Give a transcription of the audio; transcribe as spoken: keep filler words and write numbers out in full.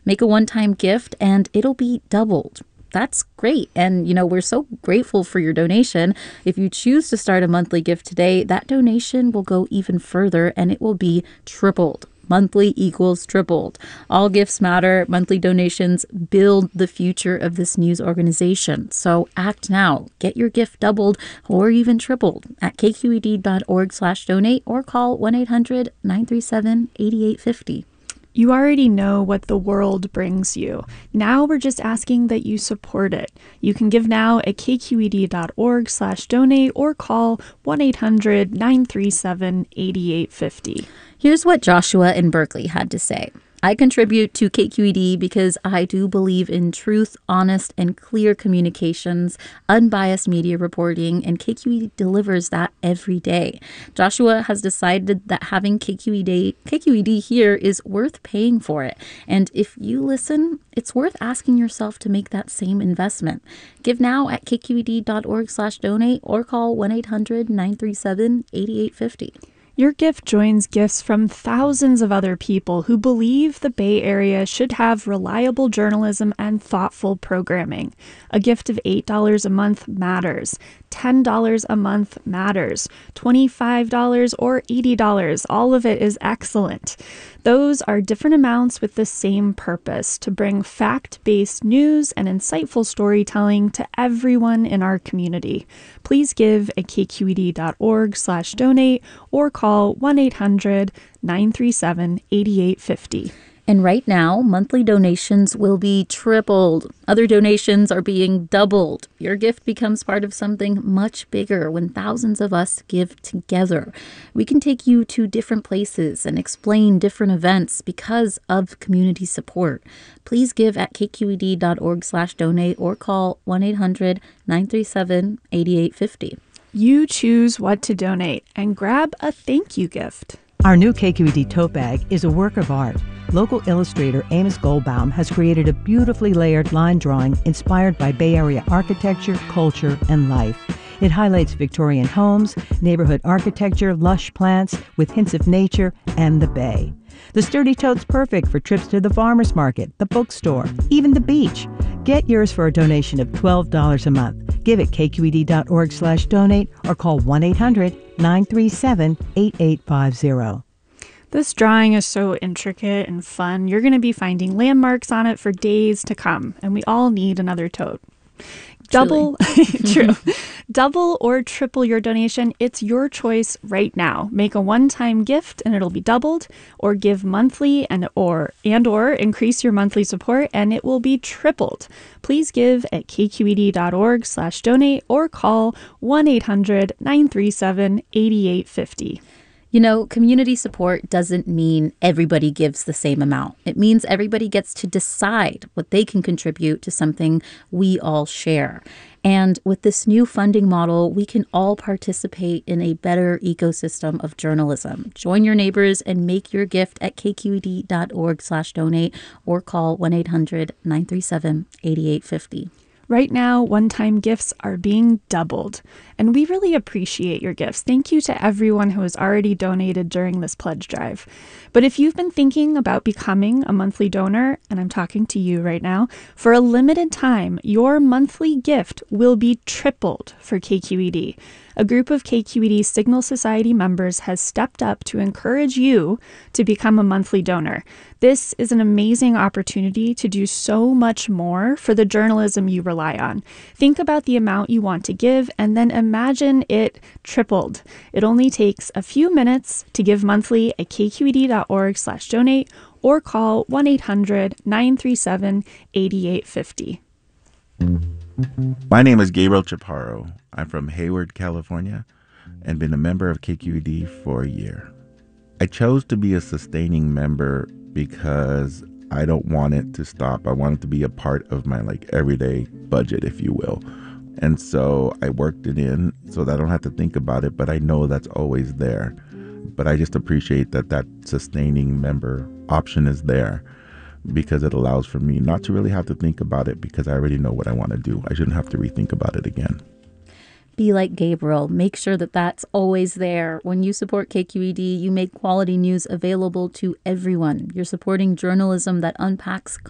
Make a one-time gift and it'll be doubled. That's great. And, you know, we're so grateful for your donation. If you choose to start a monthly gift today, that donation will go even further and it will be tripled. Monthly equals tripled. All gifts matter. Monthly donations build the future of this news organization. So act now. Get your gift doubled or even tripled at kqed.org slash donate or call one eight hundred nine three seven eight eight five zero. You already know what the world brings you. Now we're just asking that you support it. You can give now at kqed.org slash donate or call one eight hundred nine three seven eight eight five zero. Here's what Joshua in Berkeley had to say. I contribute to K Q E D because I do believe in truth, honest, and clear communications, unbiased media reporting, and K Q E D delivers that every day. Joshua has decided that having K Q E D, K Q E D here is worth paying for it. And if you listen, it's worth asking yourself to make that same investment. Give now at kqed.org slash donate or call one eight hundred nine three seven eight eight five zero. Your gift joins gifts from thousands of other people who believe the Bay Area should have reliable journalism and thoughtful programming. A gift of eight dollars a month matters. ten dollars a month matters. twenty-five dollars or eighty dollars, all of it is excellent. Those are different amounts with the same purpose, to bring fact-based news and insightful storytelling to everyone in our community. Please give at kqed.org slash donate or call one eight hundred nine three seven eight eight five zero. And right now, monthly donations will be tripled. Other donations are being doubled. Your gift becomes part of something much bigger when thousands of us give together. We can take you to different places and explain different events because of community support. Please give at kqed.org slash donate or call one eight hundred nine three seven eight eight five zero. You choose what to donate and grab a thank you gift. Our new K Q E D tote bag is a work of art. Local illustrator Amos Goldbaum has created a beautifully layered line drawing inspired by Bay Area architecture, culture, and life. It highlights Victorian homes, neighborhood architecture, lush plants with hints of nature, and the Bay. The sturdy tote's perfect for trips to the farmer's market, the bookstore, even the beach. Get yours for a donation of twelve dollars a month. Give at kqed.org slash donate or call one eight hundred nine three seven eight eight five zero. This drawing is so intricate and fun. You're going to be finding landmarks on it for days to come, and we all need another tote. Double, true, double or triple your donation. It's your choice right now. Make a one-time gift and it'll be doubled, or give monthly and or and or increase your monthly support and it will be tripled. Please give at kqed.org slash donate or call one eight hundred nine three seven eight eight five zero. You know, community support doesn't mean everybody gives the same amount. It means everybody gets to decide what they can contribute to something we all share. And with this new funding model, we can all participate in a better ecosystem of journalism. Join your neighbors and make your gift at kqed.org slash donate or call one eight hundred nine three seven eight eight five zero. Right now, one-time gifts are being doubled, and we really appreciate your gifts. Thank you to everyone who has already donated during this pledge drive. But if you've been thinking about becoming a monthly donor, and I'm talking to you right now, for a limited time, your monthly gift will be tripled for K Q E D. A group of K Q E D Signal Society members has stepped up to encourage you to become a monthly donor. This is an amazing opportunity to do so much more for the journalism you rely on. Think about the amount you want to give and then imagine it tripled. It only takes a few minutes to give monthly at kqed.org slash donate or call one eight hundred nine three seven eight eight five zero. My name is Gabriel Chaparro. I'm from Hayward, California, and been a member of K Q E D for a year. I chose to be a sustaining member because I don't want it to stop. I want it to be a part of my like everyday budget, if you will. And so I worked it in so that I don't have to think about it, but I know that's always there. But I just appreciate that that sustaining member option is there, because it allows for me not to really have to think about it because I already know what I want to do. I shouldn't have to rethink about it again. Be like Gabriel. Make sure that that's always there. When you support K Q E D, you make quality news available to everyone. You're supporting journalism that unpacks